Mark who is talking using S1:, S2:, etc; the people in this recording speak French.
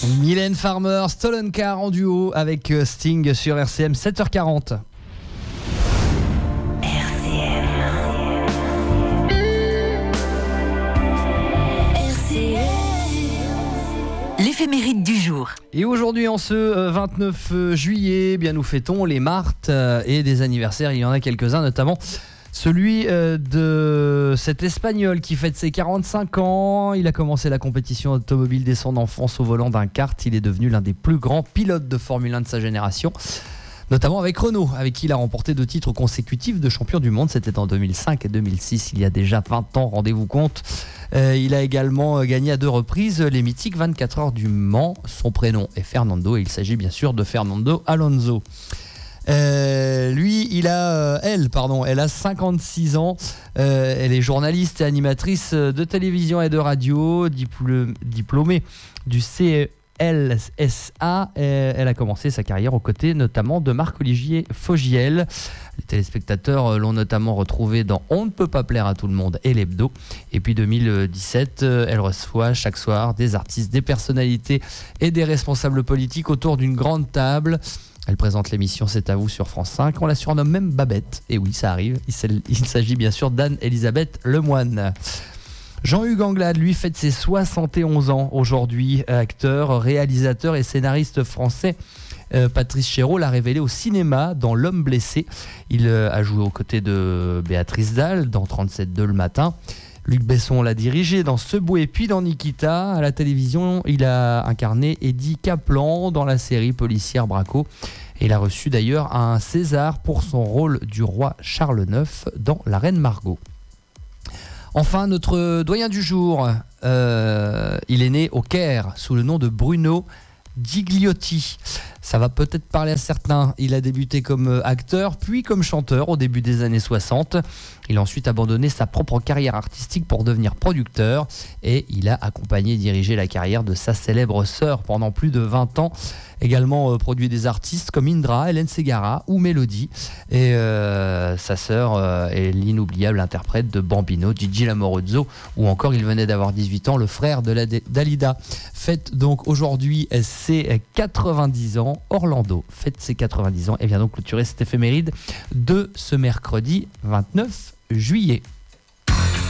S1: Mylène Farmer, Stolen Car en duo avec Sting sur RCM, 7h40.
S2: L'éphéméride du jour.
S1: Et aujourd'hui, en ce 29 juillet, bien nous fêtons les Martes et des anniversaires. Il y en a quelques-uns, notamment celui de cet Espagnol qui fête ses 45 ans. Il a commencé la compétition automobile dès son enfance au volant d'un kart. Il est devenu l'un des plus grands pilotes de Formule 1 de sa génération, notamment avec Renault, avec qui il a remporté 2 titres consécutifs de champion du monde. C'était en 2005 et 2006, il y a déjà 20 ans, rendez-vous compte. Il a également gagné à 2 reprises les mythiques 24 heures du Mans. Son prénom est Fernando et il s'agit bien sûr de Fernando Alonso. Elle a 56 ans. Elle est journaliste et animatrice de télévision et de radio, diplômée du CLSA. Elle a commencé sa carrière aux côtés notamment de Marc-Olivier Fogiel. Les téléspectateurs l'ont notamment retrouvée dans On ne peut pas plaire à tout le monde et l'hebdo. Et puis 2017, elle reçoit chaque soir des artistes, des personnalités et des responsables politiques autour d'une grande table. Elle présente l'émission C'est à vous sur France 5. On la surnomme même Babette. Et oui, ça arrive. Il s'agit bien sûr d'Anne-Elisabeth Lemoine. Jean-Hugues Anglade, lui, fête ses 71 ans aujourd'hui. Acteur, réalisateur et scénariste français. Patrice Chéreau l'a révélé au cinéma dans L'Homme blessé. Il a joué aux côtés de Béatrice Dalle dans 37.2 le matin. Luc Besson l'a dirigé dans Sebou et puis dans Nikita. À la télévision, il a incarné Eddie Kaplan dans la série policière Braco. Et il a reçu d'ailleurs un César pour son rôle du roi Charles IX dans La Reine Margot. Enfin, notre doyen du jour, il est né au Caire sous le nom de Bruno Gigliotti. Ça va peut-être parler à certains. Il a débuté comme acteur, puis comme chanteur au début des années 60. Il a ensuite abandonné sa propre carrière artistique pour devenir producteur et il a accompagné et dirigé la carrière de sa célèbre sœur pendant plus de 20 ans. Également produit des artistes comme Indra, Hélène Ségara ou Mélodie. Et sa sœur est l'inoubliable interprète de Bambino, Gigi Lamorozzo, ou encore il venait d'avoir 18 ans, le frère de Dalida. Fête donc aujourd'hui ses 90 ans. Orlando fête ses 90 ans et vient donc clôturer cette éphéméride de ce mercredi 29 juillet.